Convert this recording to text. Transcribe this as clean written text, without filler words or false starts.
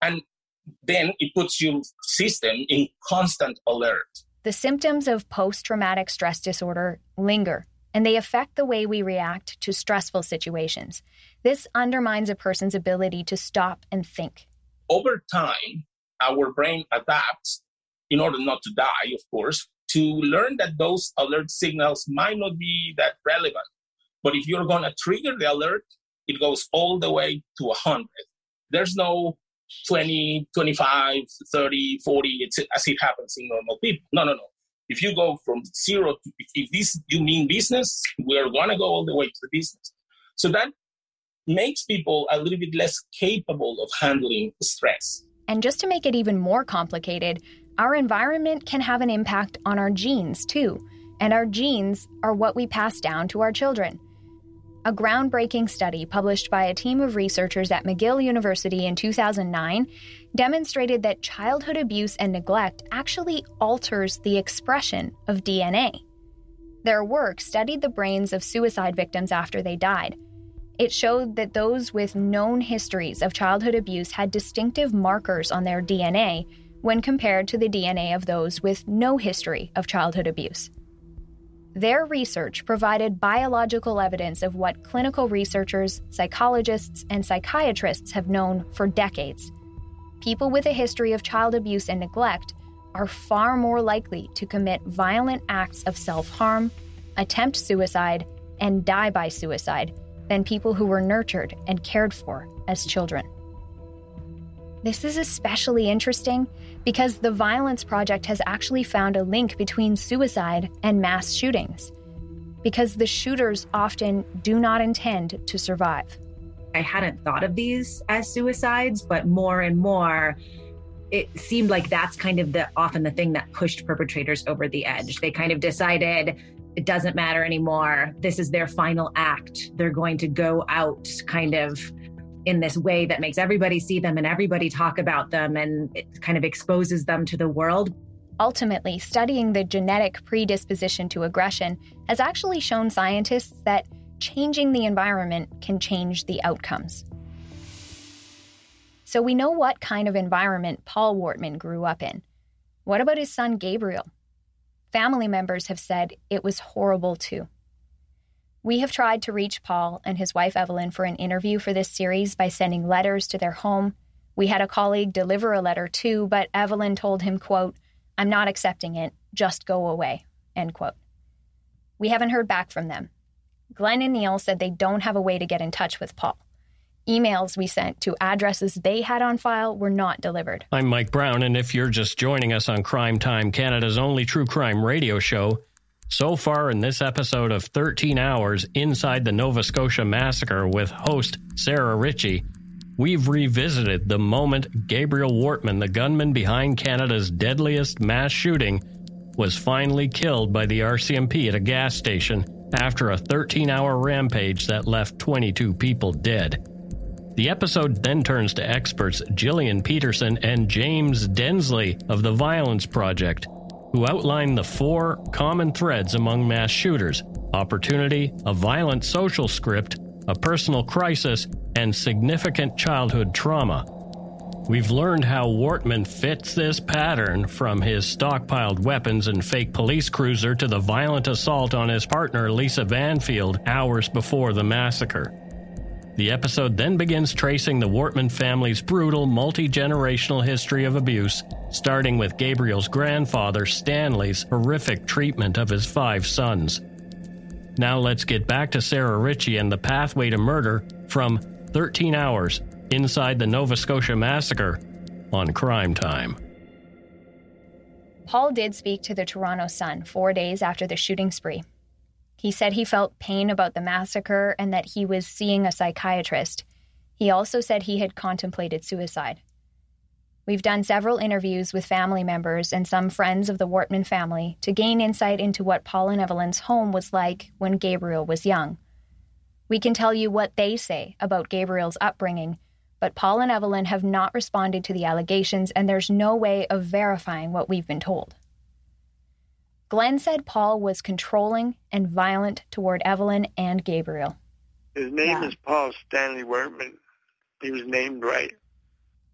And then it puts your system in constant alert. The symptoms of post-traumatic stress disorder linger, and they affect the way we react to stressful situations. This undermines a person's ability to stop and think. Over time, our brain adapts, in order not to die, of course, to learn that those alert signals might not be that relevant. But if you're going to trigger the alert, it goes all the way to 100. There's no 20, 25, 30, 40, as it happens in normal people. No. If you go from zero to, if this you mean business, we're going to go all the way to the business. So that makes people a little bit less capable of handling stress. And just to make it even more complicated, our environment can have an impact on our genes too. And our genes are what we pass down to our children. A groundbreaking study published by a team of researchers at McGill University in 2009 demonstrated that childhood abuse and neglect actually alters the expression of DNA. Their work studied the brains of suicide victims after they died. It showed that those with known histories of childhood abuse had distinctive markers on their DNA when compared to the DNA of those with no history of childhood abuse. Their research provided biological evidence of what clinical researchers, psychologists, and psychiatrists have known for decades. People with a history of child abuse and neglect are far more likely to commit violent acts of self-harm, attempt suicide, and die by suicide than people who were nurtured and cared for as children. This is especially interesting because the Violence Project has actually found a link between suicide and mass shootings, because the shooters often do not intend to survive. I hadn't thought of these as suicides, but more and more, it seemed like that's kind of often the thing that pushed perpetrators over the edge. They kind of decided it doesn't matter anymore. This is their final act. They're going to go out kind of in this way that makes everybody see them and everybody talk about them, and it kind of exposes them to the world. Ultimately, studying the genetic predisposition to aggression has actually shown scientists that changing the environment can change the outcomes. So we know what kind of environment Paul Wortman grew up in. What about his son Gabriel? Family members have said it was horrible too. We have tried to reach Paul and his wife Evelyn for an interview for this series by sending letters to their home. We had a colleague deliver a letter too, but Evelyn told him, quote, "I'm not accepting it, just go away," end quote. We haven't heard back from them. Glenn and Neil said they don't have a way to get in touch with Paul. Emails we sent to addresses they had on file were not delivered. I'm Mike Brown, and if you're just joining us on Crime Time, Canada's only true crime radio show, so far in this episode of 13 Hours Inside the Nova Scotia Massacre with host Sarah Ritchie, we've revisited the moment Gabriel Wortman, the gunman behind Canada's deadliest mass shooting, was finally killed by the RCMP at a gas station after a 13-hour rampage that left 22 people dead. The episode then turns to experts Gillian Peterson and James Densley of the Violence Project, who outline the 4 common threads among mass shooters: opportunity, a violent social script, a personal crisis, and significant childhood trauma. We've learned how Wortman fits this pattern, from his stockpiled weapons and fake police cruiser to the violent assault on his partner Lisa Banfield hours before the massacre. The episode then begins tracing the Wortman family's brutal, multi-generational history of abuse, starting with Gabriel's grandfather, Stanley's horrific treatment of his 5 sons. Now let's get back to Sarah Ritchie and the pathway to murder from 13 Hours Inside the Nova Scotia Massacre on Crime Time. Paul did speak to the Toronto Sun 4 days after the shooting spree. He said he felt pain about the massacre and that he was seeing a psychiatrist. He also said he had contemplated suicide. We've done several interviews with family members and some friends of the Wortman family to gain insight into what Paul and Evelyn's home was like when Gabriel was young. We can tell you what they say about Gabriel's upbringing, but Paul and Evelyn have not responded to the allegations, and there's no way of verifying what we've been told. Glenn said Paul was controlling and violent toward Evelyn and Gabriel. His name is Paul Stanley Wortman. He was named right.